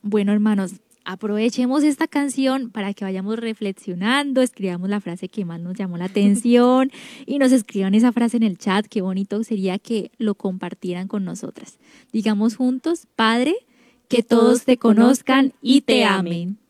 Bueno, hermanos, aprovechemos esta canción para que vayamos reflexionando, escribamos la frase que más nos llamó la atención y nos escriban esa frase en el chat. Qué bonito sería que lo compartieran con nosotras. Digamos juntos, Padre, que todos te conozcan y te amen.